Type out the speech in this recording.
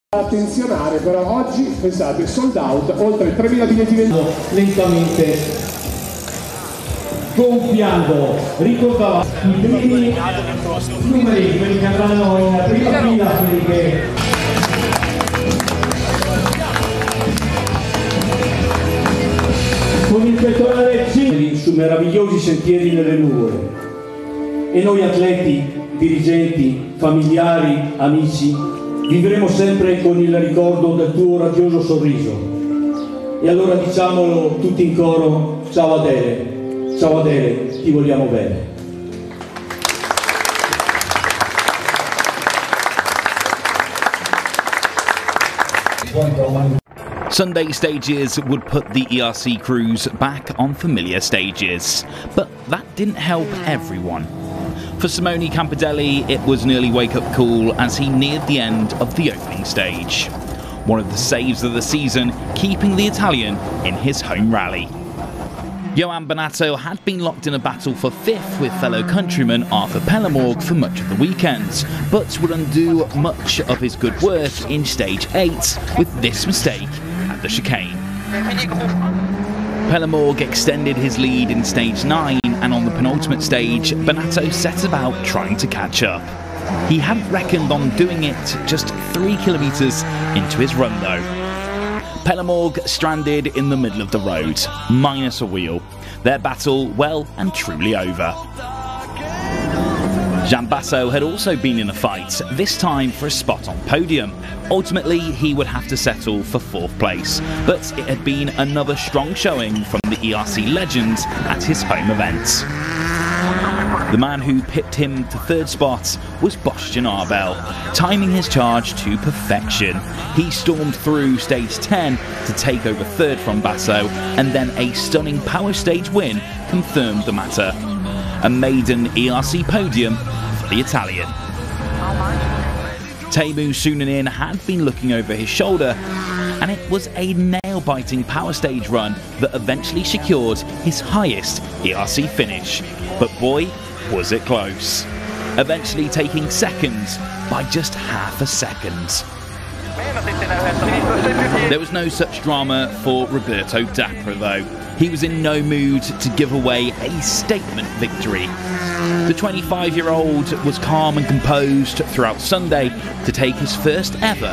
Attenzionare però oggi, pensate, sold out, oltre 3.000 biglietti venduti. Lentamente gonfiando, ricordava i primi numeri, quelli che andranno in prima fila, quelli che con il pettorale su meravigliosi sentieri nelle nuvole. E noi atleti, dirigenti, familiari, amici vivremo sempre con il ricordo del tuo radioso sorriso. E allora diciamolo tutti in coro: ciao Adele, ti vogliamo bene. Sunday stages would put the ERC crews back on familiar stages, but that didn't help everyone. For Simone Campidelli, it was an early wake-up call as he neared the end of the opening stage. One of the saves of the season, keeping the Italian in his home rally. Johan Bonato had been locked in a battle for fifth with fellow countryman Arthur Pellemorg for much of the weekend, but would undo much of his good work in stage 8 with this mistake at the chicane. Pellemorg extended his lead in stage 9, and on the penultimate stage, Bonato set about trying to catch up. He hadn't reckoned on doing it just 3 kilometres into his run though. Pellemorg stranded in the middle of the road, minus a wheel. Their battle well and truly over. Jean Basso had also been in a fight, this time for a spot on podium. Ultimately, he would have to settle for 4th place, but it had been another strong showing from the ERC legend at his home event. The man who pipped him to 3rd spot was Bastien Arbel, timing his charge to perfection. He stormed through stage 10 to take over 3rd from Basso, and then a stunning power stage win confirmed the matter. A maiden ERC podium for the Italian. Teemu Sunanen had been looking over his shoulder, and it was a nail-biting power stage run that eventually secured his highest ERC finish. But boy, was it close. Eventually taking 2nd by just half a second. There was no such drama for Roberto Dapra though. He was in no mood to give away a statement victory. The 25-year-old was calm and composed throughout Sunday to take his first ever